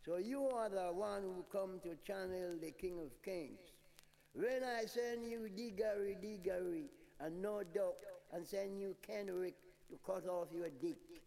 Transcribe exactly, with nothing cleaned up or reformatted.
So you are the one who come to channel the King of Kings. When I send you Diggory, Diggory, and no doubt, and send you Kenrick to cut off your dick,